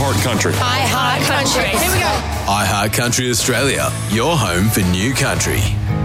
Heart Country. I Heart Country. Here we go. iHeart Country Australia, your home for new country.